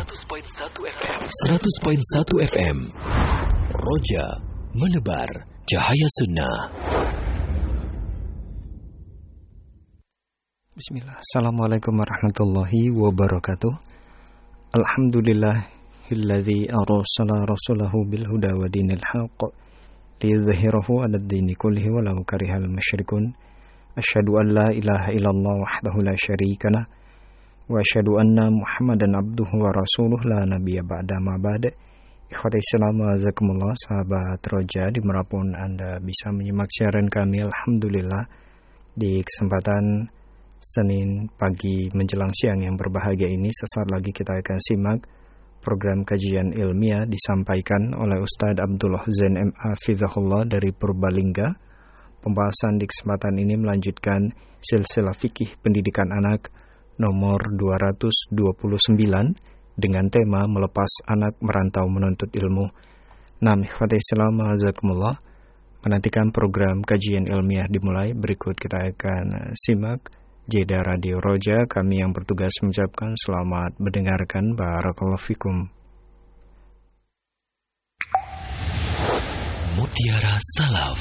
100.1 FM. Roja menebar cahaya sunnah. Bismillah. Assalamualaikum warahmatullahi wabarakatuh. Alhamdulillahilladzi arsala rasulahu bil huda wa dinil haqq liyudhhirahu 'alad dini kullihi walau karihal musyrikun. Asyhadu an la ilaha illallah wahdahu la syarikalah wa asyhadu anna Muhammadan abduhu wa rasuluh la nabiyya ba'da ma ba'da. Ikhwati Islam wa jazakumullah, sahabat Roja dimanapun Anda bisa menyimak siaran kami, alhamdulillah di kesempatan Senin pagi menjelang siang yang berbahagia ini. Sesaat lagi kita akan simak program kajian ilmiah disampaikan oleh Ustadz Abdullah Zain M.A. Hafizahullah dari Purbalingga. Pembahasan di kesempatan ini melanjutkan silsilah fikih pendidikan anak nomor 229 dengan tema melepas anak merantau menuntut ilmu. Ikhwati Islam azakumullah, menantikan program kajian ilmiah dimulai. Berikut kita akan simak jeda Radio Roja. Kami yang bertugas mengucapkan selamat mendengarkan. Barakallahu fikum. Mutiara Salaf.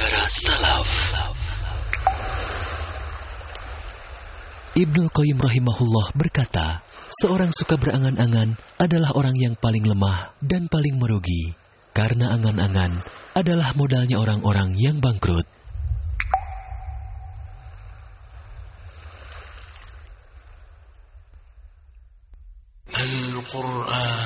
Ibnu Qayyim rahimahullah berkata, seorang suka berangan-angan adalah orang yang paling lemah dan paling merugi, karena angan-angan adalah modalnya orang-orang yang bangkrut. Al-Quran